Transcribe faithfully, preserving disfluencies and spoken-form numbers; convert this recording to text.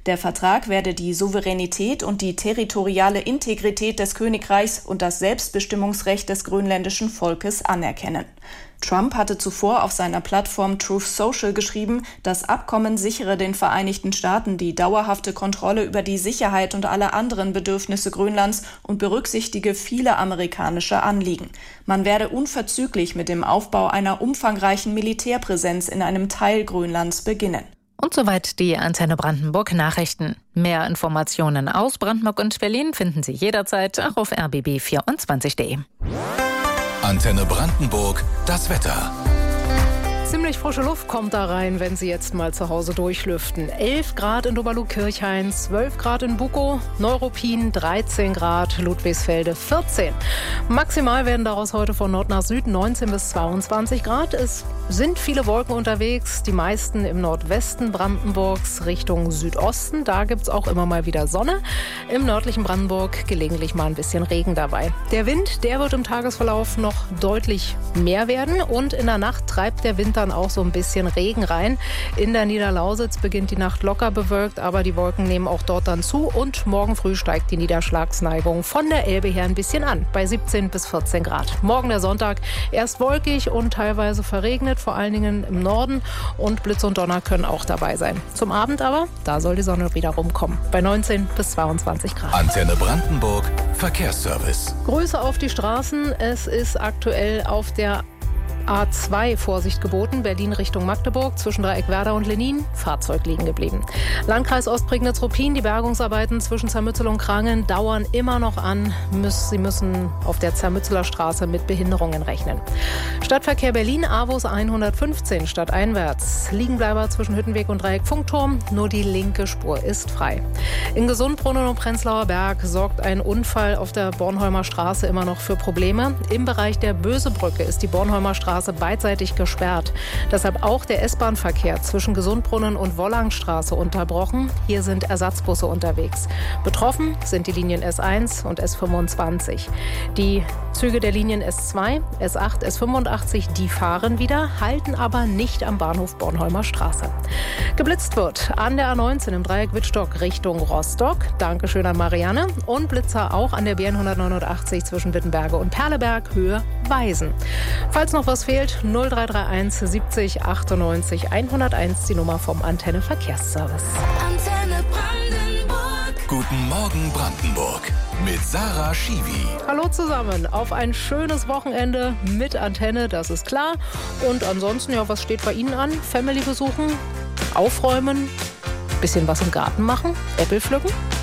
Der Vertrag werde die Souveränität und die territoriale Integrität des Königreichs und das Selbstbestimmungsrecht des grönländischen Volkes anerkennen. Trump hatte zuvor auf seiner Plattform Truth Social geschrieben, das Abkommen sichere den Vereinigten Staaten die dauerhafte Kontrolle über die Sicherheit und alle anderen Bedürfnisse Grönlands und berücksichtige viele amerikanische Anliegen. Man werde unverzüglich mit dem Aufbau einer umfangreichen Militärpräsenz in einem Teil Grönlands beginnen. Und soweit die Antenne Brandenburg Nachrichten. Mehr Informationen aus Brandenburg und Berlin finden Sie jederzeit auch auf r b b vierundzwanzig punkt de. Antenne Brandenburg, das Wetter. Ziemlich frische Luft kommt da rein, wenn Sie jetzt mal zu Hause durchlüften. elf Grad in Oberlug-Kirchhain, zwölf Grad in Bukow, Neuruppin dreizehn Grad, Ludwigsfelde vierzehn. Maximal werden daraus heute von Nord nach Süd neunzehn bis zweiundzwanzig Grad. Es sind viele Wolken unterwegs, die meisten im Nordwesten Brandenburgs Richtung Südosten. Da gibt es auch immer mal wieder Sonne. Im nördlichen Brandenburg gelegentlich mal ein bisschen Regen dabei. Der Wind, der wird im Tagesverlauf noch deutlich mehr werden und in der Nacht treibt der Wind dann auch so ein bisschen Regen rein. In der Niederlausitz beginnt die Nacht locker bewölkt, aber die Wolken nehmen auch dort dann zu und morgen früh steigt die Niederschlagsneigung von der Elbe her ein bisschen an, bei siebzehn bis vierzehn Grad. Morgen der Sonntag erst wolkig und teilweise verregnet, vor allen Dingen im Norden und Blitz und Donner können auch dabei sein. Zum Abend aber, da soll die Sonne wieder rumkommen, bei neunzehn bis zweiundzwanzig Grad. Antenne Brandenburg, Verkehrsservice. Grüße auf die Straßen. Es ist aktuell auf der A zwei Vorsicht geboten, Berlin Richtung Magdeburg, zwischen Dreieckwerder und Lenin, Fahrzeug liegen geblieben. Landkreis Ostprignitz-Ruppin, die Bergungsarbeiten zwischen Zermützel und Krangen dauern immer noch an. Sie müssen auf der Zermützeler Straße mit Behinderungen rechnen. Stadtverkehr Berlin, Avus hundertfünfzehn, stadteinwärts. Liegenbleiber zwischen Hüttenweg und Dreieck Funkturm, nur die linke Spur ist frei. In Gesundbrunnen und Prenzlauer Berg sorgt ein Unfall auf der Bornholmer Straße immer noch für Probleme. Im Bereich der Bösebrücke ist die Bornholmer Straße beidseitig gesperrt. Deshalb auch der S-Bahn-Verkehr zwischen Gesundbrunnen und Wollangstraße unterbrochen. Hier sind Ersatzbusse unterwegs. Betroffen sind die Linien S eins und S fünfundzwanzig. Die Züge der Linien S zwei, S acht, S fünfundachtzig, die fahren wieder, halten aber nicht am Bahnhof Bornholmer Straße. Geblitzt wird an der A neunzehn im Dreieck Wittstock Richtung Rostock. Dankeschön an Marianne. Und Blitzer auch an der B N hundertneunundachtzig zwischen Wittenberge und Perleberg, Höhe Weisen. Falls noch was fehlt, null drei drei eins siebzig achtundneunzig hunderteins, die Nummer vom Antenne Verkehrsservice. Antenne Brandenburg. Guten Morgen Brandenburg mit Sarah Schiwi. Hallo zusammen, auf ein schönes Wochenende mit Antenne, das ist klar. Und ansonsten, ja, was steht bei Ihnen an? Family besuchen, aufräumen, bisschen was im Garten machen, Äpfel pflücken?